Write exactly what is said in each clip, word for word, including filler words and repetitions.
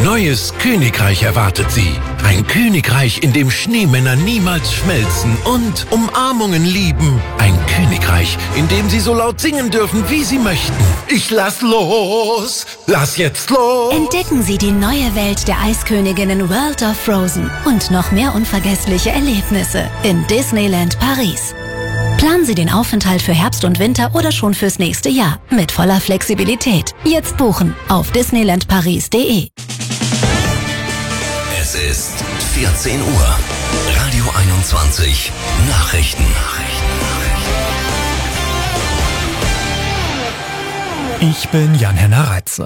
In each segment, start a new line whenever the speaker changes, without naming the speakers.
neues Königreich erwartet Sie. Ein Königreich, in dem Schneemänner niemals schmelzen und Umarmungen lieben. Ein Königreich, in dem Sie so laut singen dürfen, wie Sie möchten. Ich lass los! Lass jetzt los!
Entdecken Sie die neue Welt der Eisköniginnen World of Frozen und noch mehr unvergessliche Erlebnisse in Disneyland Paris. Planen Sie den Aufenthalt für Herbst und Winter oder schon fürs nächste Jahr mit voller Flexibilität. Jetzt buchen auf disneyland paris punkt de.
Es ist vierzehn Uhr. Radio einundzwanzig. Nachrichten.
Ich bin Jan-Henner Reitze.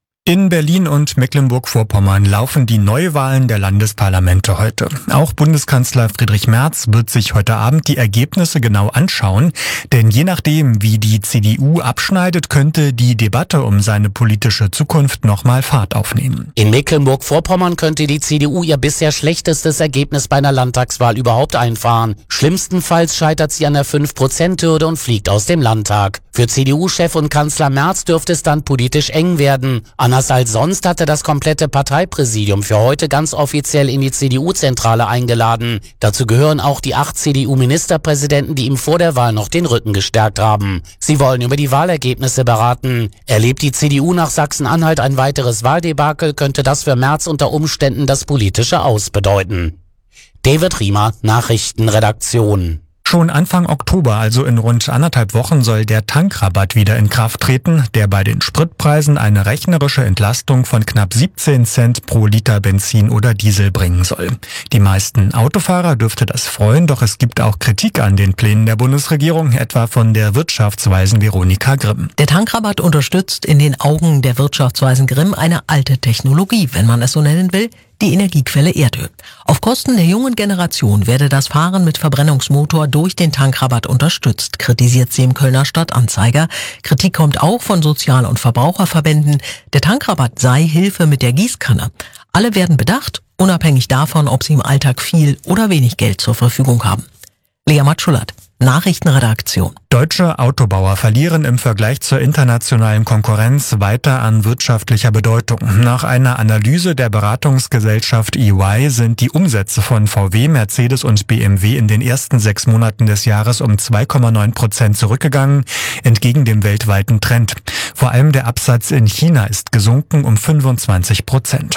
In Berlin und Mecklenburg-Vorpommern laufen die Neuwahlen der Landesparlamente heute. Auch Bundeskanzler Friedrich Merz wird sich heute Abend die Ergebnisse genau anschauen, denn je nachdem, wie die C D U abschneidet, könnte die Debatte um seine politische Zukunft nochmal Fahrt aufnehmen.
In Mecklenburg-Vorpommern könnte die C D U ihr bisher schlechtestes Ergebnis bei einer Landtagswahl überhaupt einfahren. Schlimmstenfalls scheitert sie an der fünf Prozent Hürde und fliegt aus dem Landtag. Für C D U-Chef und Kanzler Merz dürfte es dann politisch eng werden. Anders als sonst hatte das komplette Parteipräsidium für heute ganz offiziell in die C D U-Zentrale eingeladen. Dazu gehören auch die acht C D U-Ministerpräsidenten, die ihm vor der Wahl noch den Rücken gestärkt haben. Sie wollen über die Wahlergebnisse beraten. Erlebt die C D U nach Sachsen-Anhalt ein weiteres Wahldebakel, könnte das für Merz unter Umständen das politische Aus bedeuten. David Riemer, Nachrichtenredaktion.
Schon Anfang Oktober, also in rund anderthalb Wochen, soll der Tankrabatt wieder in Kraft treten, der bei den Spritpreisen eine rechnerische Entlastung von knapp siebzehn Cent pro Liter Benzin oder Diesel bringen soll. Die meisten Autofahrer dürfte das freuen, doch es gibt auch Kritik an den Plänen der Bundesregierung, etwa von der Wirtschaftsweisen Veronika Grimm.
Der Tankrabatt unterstützt in den Augen der Wirtschaftsweisen Grimm eine alte Technologie, wenn man es so nennen will, die Energiequelle Erdöl. Auf Kosten der jungen Generation werde das Fahren mit Verbrennungsmotor durch den Tankrabatt unterstützt, kritisiert sie im Kölner Stadtanzeiger. Kritik kommt auch von Sozial- und Verbraucherverbänden. Der Tankrabatt sei Hilfe mit der Gießkanne. Alle werden bedacht, unabhängig davon, ob sie im Alltag viel oder wenig Geld zur Verfügung haben. Lea Matschulat, Nachrichtenredaktion.
Deutsche Autobauer verlieren im Vergleich zur internationalen Konkurrenz weiter an wirtschaftlicher Bedeutung. Nach einer Analyse der Beratungsgesellschaft E Y sind die Umsätze von V W, Mercedes und B M W in den ersten sechs Monaten des Jahres um zwei Komma neun Prozent zurückgegangen, entgegen dem weltweiten Trend. Vor allem der Absatz in China ist gesunken um fünfundzwanzig Prozent.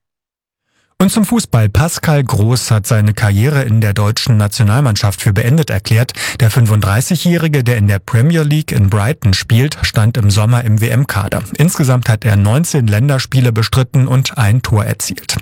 Und zum Fußball. Pascal Groß hat seine Karriere in der deutschen Nationalmannschaft für beendet erklärt. Der fünfunddreißigjährige, der in der Premier League in Brighton spielt, stand im Sommer im W M-Kader. Insgesamt hat er neunzehn Länderspiele bestritten und ein Tor erzielt.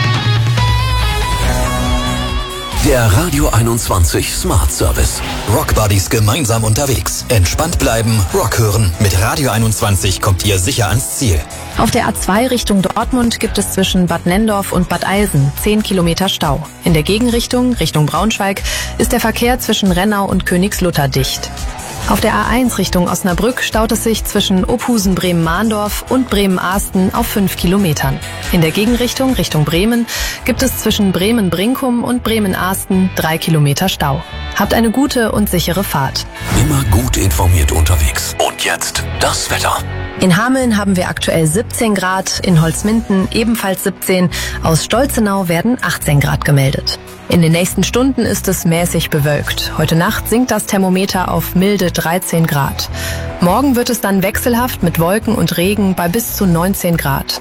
Der Radio einundzwanzig Smart Service. Rock Buddies gemeinsam unterwegs. Entspannt bleiben, Rock hören. Mit Radio einundzwanzig kommt ihr sicher ans Ziel.
Auf der A zwei Richtung Dortmund gibt es zwischen Bad Nennendorf und Bad Eilsen zehn Kilometer Stau. In der Gegenrichtung, Richtung Braunschweig, ist der Verkehr zwischen Rennau und Königslutter dicht. Auf der A eins Richtung Osnabrück staut es sich zwischen Ophusen-Bremen-Mahndorf und Bremen-Ahsten auf fünf Kilometern. In der Gegenrichtung, Richtung Bremen, gibt es zwischen Bremen-Brinkum und Bremen-Ahsten drei Kilometer Stau. Habt eine gute und sichere Fahrt.
Immer gut informiert unterwegs. Und jetzt das Wetter.
In Hameln haben wir aktuell siebzehn Grad, in Holzminden ebenfalls siebzehn, aus Stolzenau werden achtzehn Grad gemeldet. In den nächsten Stunden ist es mäßig bewölkt. Heute Nacht sinkt das Thermometer auf milde dreizehn Grad. Morgen wird es dann wechselhaft mit Wolken und Regen bei bis zu neunzehn Grad.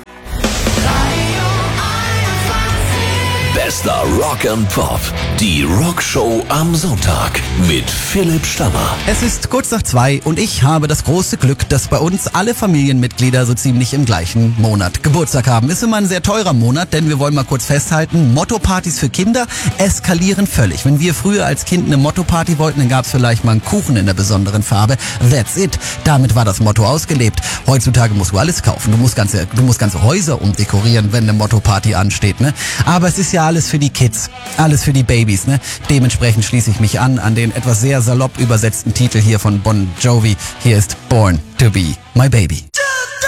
Bester Rock and Pop. Die Rockshow am Sonntag mit Philipp Stammer.
Es ist kurz nach zwei und ich habe das große Glück, dass bei uns alle Familienmitglieder so ziemlich im gleichen Monat Geburtstag haben. Ist immer ein sehr teurer Monat, denn wir wollen mal kurz festhalten, Motto-Partys für Kinder eskalieren völlig. Wenn wir früher als Kind eine Motto-Party wollten, dann gab es vielleicht mal einen Kuchen in einer besonderen Farbe. That's it. Damit war das Motto ausgelebt. Heutzutage musst du alles kaufen. Du musst ganze, du musst ganze Häuser umdekorieren, wenn eine Motto-Party ansteht, ne? Aber es ist ja alles für die Kids, alles für die Babys, ne? Dementsprechend schließe ich mich an an den etwas sehr salopp übersetzten Titel hier von Bon Jovi. Hier ist Born to be my baby.